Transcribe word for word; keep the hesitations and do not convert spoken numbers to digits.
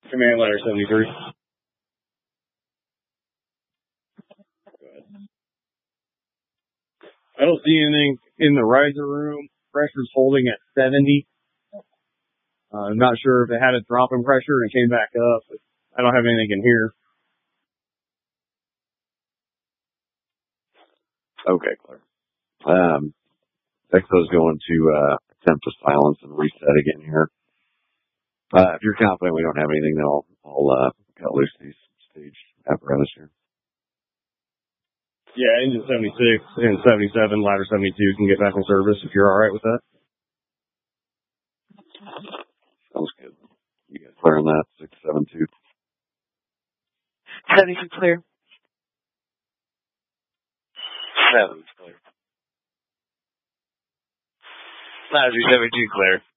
Command ladder seventy-three. I don't see anything in the riser room. Pressure's holding at seventy. Uh, I'm not sure if it had a drop in pressure and it came back up, but I don't have anything in here. Okay, Claire. Um, Exo's going to uh, attempt to silence and reset again here. Uh, if you're confident we don't have anything, then I'll, I'll uh, cut loose these stage apparatus here. Yeah, engine seventy-six and seventy-seven, ladder seventy-two can get back in service if you're all right with that. Sounds good. You guys clear on that? six seven two. seventy-two clear. Seven clear. Ladder seventy-two clear.